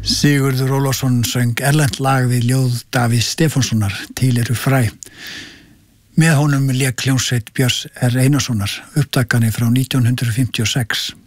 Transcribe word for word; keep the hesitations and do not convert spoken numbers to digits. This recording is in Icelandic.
Sigurður Ólafsson söng erlent lag við ljóð Davíðs Stefánssonar, Til eru fræ. Með honum lék hljómsveit Björns R. Einarssonar, upptakani frá nítján hundruð fimmtíu og sex.